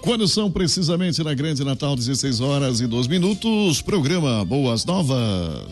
Quando são precisamente na Grande Natal, 16h02, programa Boas Novas.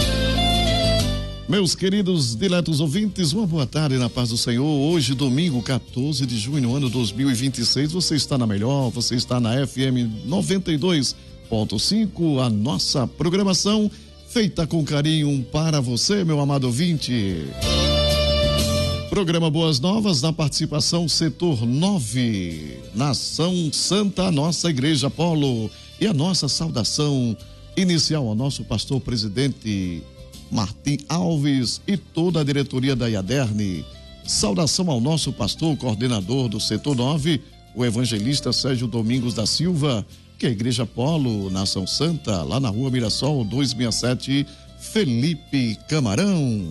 Meus queridos diletos ouvintes, uma boa tarde na paz do Senhor. Hoje, domingo, 14 de junho, ano 2026, você está na melhor, você está na FM 92.5, a nossa programação feita com carinho para você, meu amado ouvinte. Programa Boas Novas, na participação Setor 9, Nação Santa, nossa Igreja Apolo, e a nossa saudação inicial ao nosso pastor presidente Martim Alves e toda a diretoria da IADERN. Saudação ao nosso pastor coordenador do Setor 9, o evangelista Sérgio Domingos da Silva, que é a Igreja Apolo, Nação Santa, lá na Rua Mirassol 267, Felipe Camarão.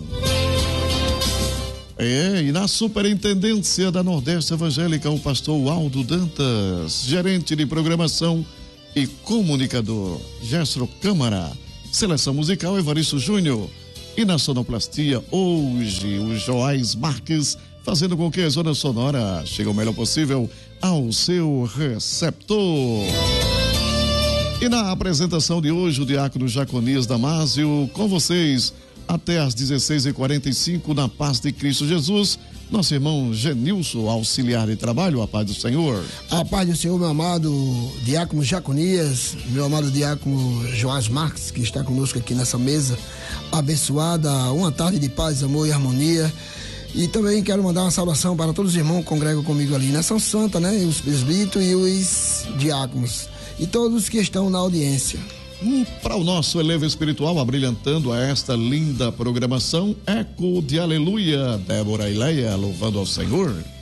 E na Superintendência da Nordeste Evangélica, o pastor Aldo Dantas, gerente de programação e comunicador Gessro Câmara, seleção musical Evaristo Júnior, e na sonoplastia hoje o Joás Marques, fazendo com que a zona sonora chegue o melhor possível ao seu receptor. E na apresentação de hoje, o diácono Jaconias Damásio, com vocês até às 16h45, na paz de Cristo Jesus, nosso irmão Genilson, auxiliar de trabalho. A paz do Senhor. A paz do Senhor, meu amado diácono Jaconias, meu amado diácono Joás Marques, que está conosco aqui nessa mesa abençoada. Uma tarde de paz, amor e harmonia. E também quero mandar uma saudação para todos os irmãos que congregam comigo ali na São Santa, né? Os presbíteros e os diáconos. E todos que estão na audiência. Para o nosso elevo espiritual, abrilhantando a esta linda programação, eco de aleluia, Débora e Leia, louvando ao Senhor.